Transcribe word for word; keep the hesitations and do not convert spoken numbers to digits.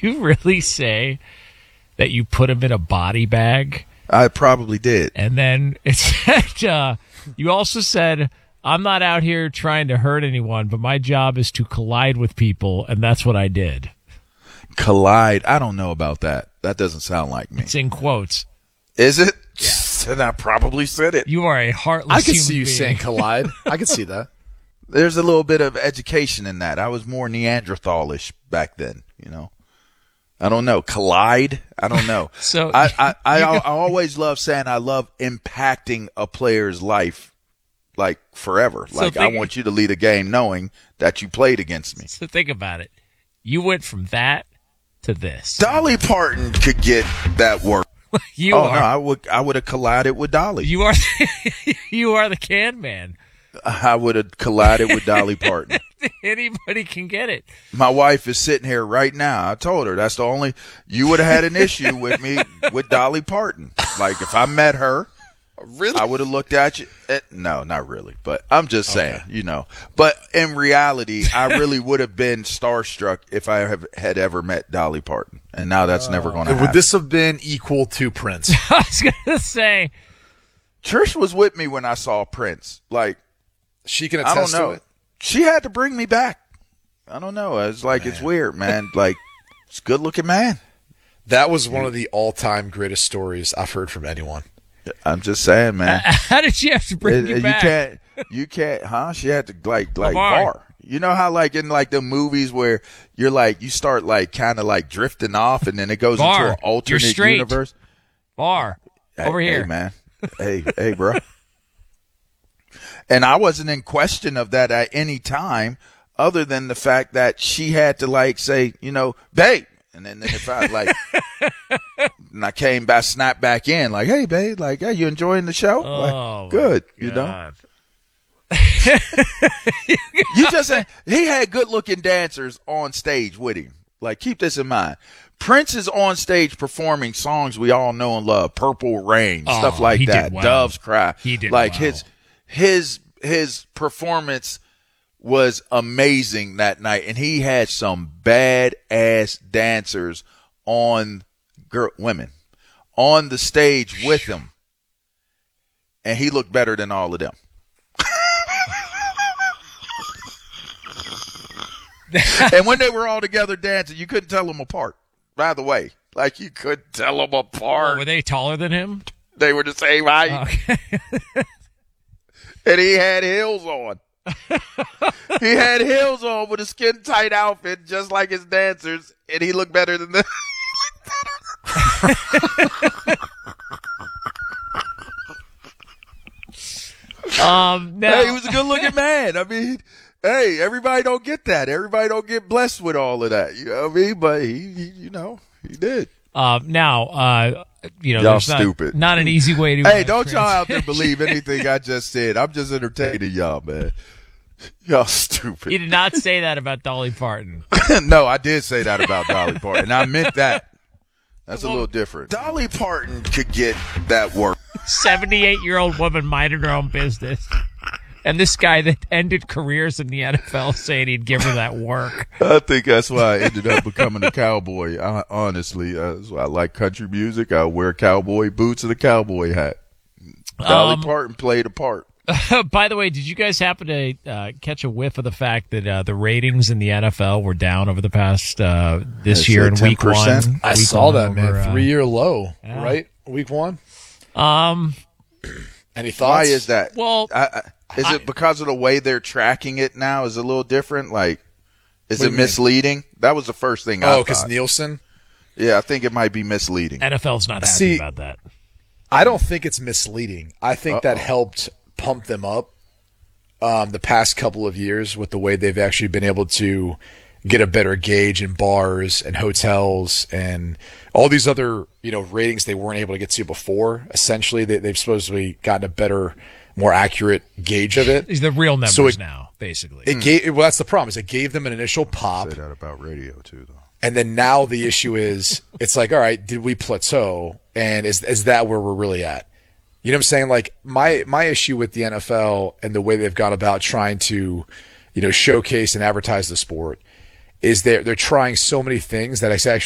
you really say that you put him in a body bag? I probably did. And then it said, uh, you also said, I'm not out here trying to hurt anyone, but my job is to collide with people, and that's what I did. Collide? I don't know about that. That doesn't sound like me. It's in quotes. Is it? Yeah. Then I probably said it. You are a heartless I can human see you being. saying collide. I can see that. There's a little bit of education in that. I was more Neanderthalish back then, you know. I don't know. Collide? I don't know. so I, I, I, I, I always love saying I love impacting a player's life, like, forever. So like, think, I want you to lead a game knowing that you played against me. So think about it. You went from that to this. Dolly Parton could get that work. you oh, are, no, I would, I would have collided with Dolly. You are, you are the can man. I would have collided with Dolly Parton. Anybody can get it. My wife is sitting here right now. I told her that's the only, you would have had an issue with me with Dolly Parton. Like, if I met her, really, I would have looked at you. Eh, no, not really, but I'm just saying, okay. you know. But in reality, I really would have been starstruck if I have, had ever met Dolly Parton. And now that's uh, never going to happen. Would this have been equal to Prince? I was going to say. Trish was with me when I saw Prince. Like, she can attest I don't know. to it. She had to bring me back. I don't know. It's like, man. It's weird, man. Like, it's a good looking man. That was one of the all time greatest stories I've heard from anyone. I'm just saying, man. How did she have to bring it, you you back? Can't, you can't, huh? She had to, like, like, bar. You know how, like, in, like, the movies where you're, like, you start, like, kind of, like, drifting off and then it goes bar. into an alternate universe? Bar. Hey, Over here. Hey, man. hey, hey, bro. And I wasn't in question of that at any time other than the fact that she had to, like, say, you know, babe. And then if I, like, and I came back, snapped back in, like, hey, babe, like, hey, you enjoying the show? Oh, like, good, you know? You just said he had good-looking dancers on stage with him. Like, keep this in mind. Prince is on stage performing songs we all know and love, Purple Rain, oh, stuff like that, well. Doves Cry. He did like well. his his his performance was amazing that night, and he had some badass dancers on girl women on the stage with him, and he looked better than all of them. And when they were all together dancing, you couldn't tell them apart. By the way, like you couldn't tell them apart. Oh, were they taller than him? They were the same height. Okay. And he had heels on. He had heels on with a skin tight outfit, just like his dancers, and he looked better than them. um, now- hey, he was a good looking man. I mean, hey, everybody don't get that. Everybody don't get blessed with all of that. You know what I mean? But he, he you know, he did. Um, now, uh, you know, y'all there's not, stupid. Not an easy way to. Hey, uh, don't y'all out there transition. believe anything I just said. I'm just entertaining y'all, man. Y'all stupid. You did not say that about Dolly Parton. No, I did say that about Dolly Parton, and I meant that. That's a little different. Dolly Parton could get that work. seventy-eight-year-old woman minding her own business. And this guy that ended careers in the N F L saying he'd give her that work. I think that's why I ended up becoming a cowboy. I, honestly, uh, that's why I like country music. I wear cowboy boots and a cowboy hat. Dolly Um, Parton played a part. By the way, did you guys happen to uh, catch a whiff of the fact that uh, the ratings in the N F L were down over the past uh, this That's year like in week ten percent. one? I Week saw one that, over, man. uh, Three-year low, yeah. right? Week one. Um. Any thoughts? Why is that? Well, I, I, is I- it because of the way they're tracking it now? Is it a little different? Like, is What it do you mean? misleading? That was the first thing I Oh, thought. because Nielsen? Yeah, I think it might be misleading. N F L's not happy See- about that. I don't think it's misleading. I think that Uh-oh. helped pump them up um, the past couple of years with the way they've actually been able to get a better gauge in bars and hotels and all these other, you know, ratings they weren't able to get to before. Essentially, they, they've supposedly gotten a better, more accurate gauge of it. These are the real numbers So it- now, basically. It gave well, that's the problem. Is it gave them an initial pop, Say that about radio too, though. and then now the issue is it's like, all right, did we plateau? And is is that where we're really at? You know what I'm saying? Like my my issue with the N F L and the way they've gone about trying to, you know, showcase and advertise the sport is they're they're trying so many things that I actually